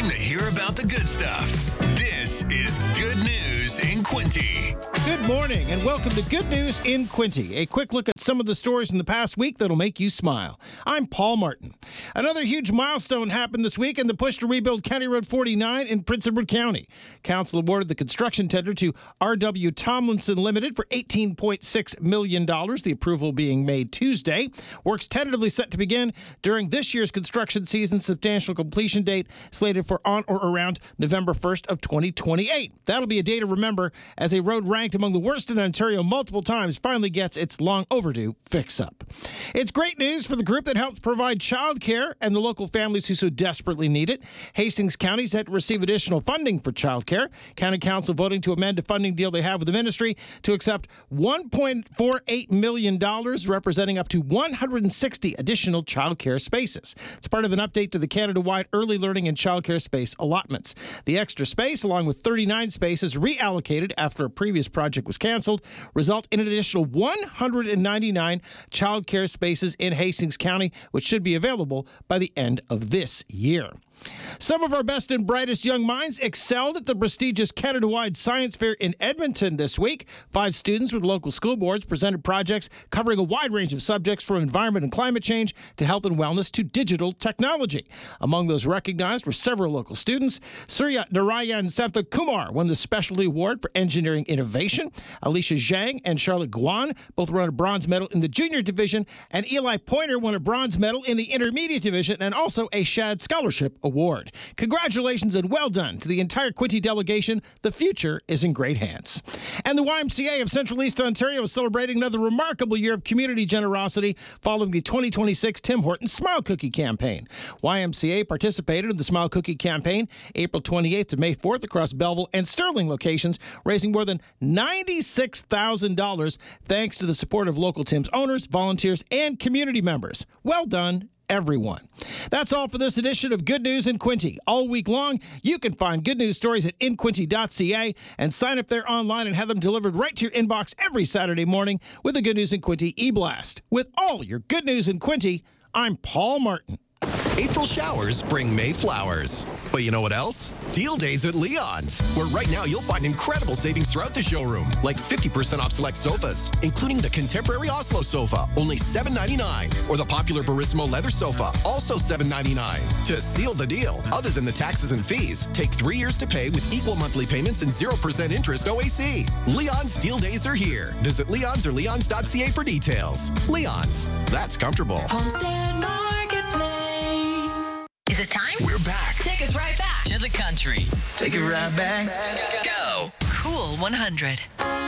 time to hear about the good stuff. This is Good News in Quinty. Good morning and welcome to Good News in Quinty, a quick look at some of the stories in the past week that'll make you smile. I'm Paul Martin. Another huge milestone happened this week in the push to rebuild County Road 49 in Prince Edward County. Council awarded the construction tender to R.W. Tomlinson Limited for $18.6 million, the approval being made Tuesday. Works tentatively set to begin during this year's construction season, substantial completion date slated for on or around November 1st of 2028. That'll be a day to remember as a road ranked among the worst in Ontario multiple times finally gets its long overdue fix-up. It's great news for the group that helps provide childcare and the local families who so desperately need it. Hastings County set to receive additional funding for childcare. County Council voting to amend a funding deal they have with the ministry to accept $1.48 million, representing up to 160 additional childcare spaces. It's part of an update to the Canada-wide early learning and childcare space allotments. The extra space, along with 39 spaces reallocated after a previous project was canceled, result in an additional 199 childcare spaces in Hastings County, which should be available by the end of this year. Some of our best and brightest young minds excelled at the prestigious Canada-wide Science Fair in Edmonton this week. 5 students with local school boards presented projects covering a wide range of subjects from environment and climate change to health and wellness to digital technology. Among those recognized were several local students. Surya Narayan Santhakumar won the Specialty Award for Engineering Innovation. Alicia Zhang and Charlotte Guan both won a bronze medal in the junior division, and Eli Pointer won a bronze medal in the intermediate division and also a Shad Scholarship Award. Congratulations and well done to the entire Quinty delegation. The future is in great hands. And the YMCA of Central East Ontario is celebrating another remarkable year of community generosity following the 2026 Tim Hortons Smile Cookie campaign. YMCA participated in the Smile Cookie campaign April 28th to May 4th across Belleville and Sterling locations, raising more than $96,000 thanks to the support of local Tim's owners, volunteers, and community members. Well done, everyone. That's all for this edition of Good News in Quinty. All week long, you can find good news stories at inquinty.ca and sign up there online and have them delivered right to your inbox every Saturday morning with the Good News in Quinty e-blast. With all your good news in Quinty, I'm Paul Martin. April showers bring May flowers. But you know what else? Deal days at Leon's, where right now you'll find incredible savings throughout the showroom, like 50% off select sofas, including the contemporary Oslo sofa, only $7.99, or the popular Verissimo leather sofa, also $7.99. To seal the deal, other than the taxes and fees, take 3 years to pay with equal monthly payments and 0% interest OAC. Leon's deal days are here. Visit Leon's or leons.ca for details. Leon's, that's comfortable. Homestead Marketplace. Is it time? We're back. Take us right back To the country. Take it right back. Go. Cool 100.